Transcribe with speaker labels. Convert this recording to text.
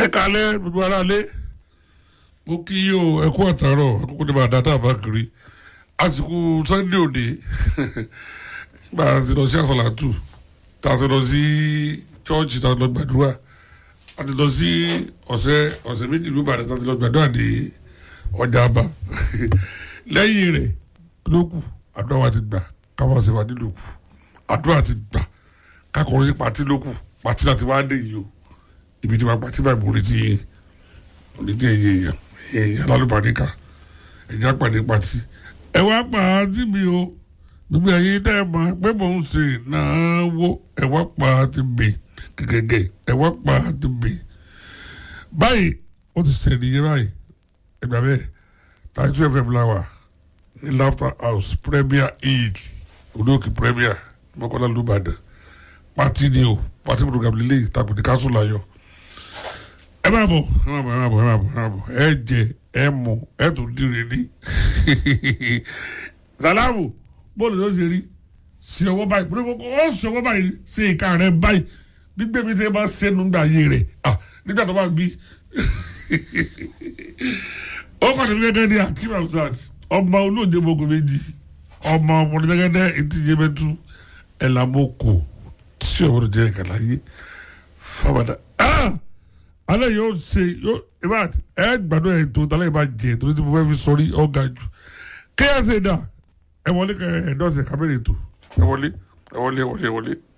Speaker 1: kalẹ̀ gbogbo ara lé mo kí yóò ẹkú àtàrọ̀ àkókò ní bàdá tá a bá kiri àsìkò Sunday òde gba àti lọ sí àsàlátù tá a ti lọ sí chọ́ọ̀chì tá a lọ gbàdúrà a ti lọ sí ọ̀sẹ̀ méjì ló bàdá tá a ti lọ gbàdúrà ní ọjà àbá lẹ́yìn rẹ̀ lókù àdúrà wa ti gbà káwọn ṣe wà nílòkù àdúrà ti gbà kákọ̀ọ́ sí pàtí lókù pàtí láti wá dé yìí o ibi tí wàá pàtí báyìí mo retí èèyàn alálùbáríkà ẹ̀já pàdé pàtí ẹ wá pàtí mi o gbogbo ẹ̀yin tẹ́ ẹ mọ̀ pé mò ń ṣe náwó ẹ wá pàtí mi gẹ́gẹ́ ẹ wá pàtí mi báyìí ó ti ṣe nìyẹn báyìí ẹgbà bẹ́ẹ̀ Taizu FM láwà ní Laughter House Premier Inn olóòkè Premier mọ́kànlá lùbàdàn pàtí ni o pàtí program lílé ìtàkùn ní káṣù láyọ̀ ẹ máa bọ̀ ẹ jẹ ẹ mọ ẹ tó dire ní Salamu bóòlù ló ṣe rí sí ọwọ́ báyìí pé ó ṣe ọwọ́ báyìí sí ìka rẹ báyìí gbígbé mi tẹ́ bá ṣẹ́nu gbà yé rẹ̀ nígbà tó bá gbí ó kọ́ tẹ̀lé gẹ́gẹ́ ní Akeem Hamzat ọmọ olóòjé mogun méjì ọmọ ọmọdé gẹ́gẹ́ ìtìjẹ́ mẹ́tú ẹ̀làmọ́kò tí ọmọdé jẹ́ ìkàlàyé fábàdà alẹ́ yóò ṣe ẹ gbàdúrà ètò ìtàlẹ́ ìbá jẹ torí tí mo fẹ́ fi sọrí ọ̀gá jù kéèyàn ṣe dà ẹ wọlé kẹ ẹ dọ́sẹ̀ kábẹ́rẹ́ ètò ẹ wọlé.